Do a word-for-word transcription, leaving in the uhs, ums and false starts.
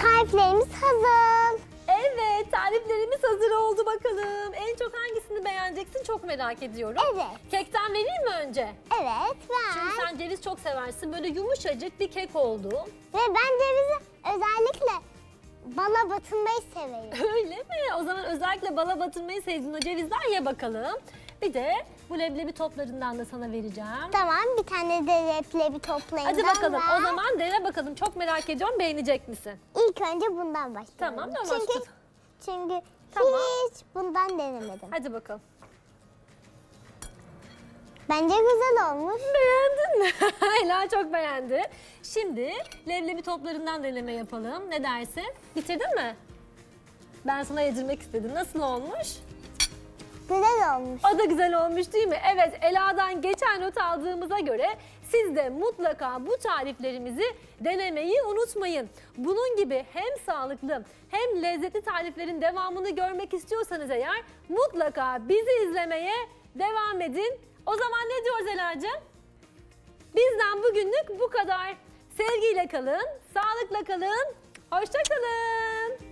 Tariflerimiz hazır. Evet, tariflerimiz hazır oldu bakalım. En çok hangisini beğeneceksin çok merak ediyorum. Evet. Kekten vereyim mi önce? Evet ben. Çünkü sen ceviz çok seversin. Böyle yumuşacık bir kek oldu. Ve ben cevizi özellikle bala batırmayı severim. Öyle mi? O zaman özellikle bala batırmayı sevdiğin o cevizler ye bakalım. Bir de bu leblebi toplarından da sana vereceğim. Tamam, bir tane de leblebi toplayın. Hadi bakalım. O zaman dene bakalım. Çok merak ediyorum. Beğenecek misin? İlk önce bundan başlayalım. Tamam, tamam. Çünkü, çünkü Tamam. hiç bundan denemedim. Hadi bakalım. Bence güzel olmuş. Beğendin mi? Ela çok beğendi. Şimdi leblebi toplarından deneme yapalım. Ne dersin? Bitirdin mi? Ben sana yedirmek istedim. Nasıl olmuş? Güzel olmuş. O da güzel olmuş değil mi? Evet, Ela'dan geçen not aldığımıza göre siz de mutlaka bu tariflerimizi denemeyi unutmayın. Bunun gibi hem sağlıklı hem lezzetli tariflerin devamını görmek istiyorsanız eğer mutlaka bizi izlemeye devam edin. O zaman ne diyoruz Ela'cığım? Bizden bugünlük bu kadar. Sevgiyle kalın, sağlıkla kalın, hoşça kalın.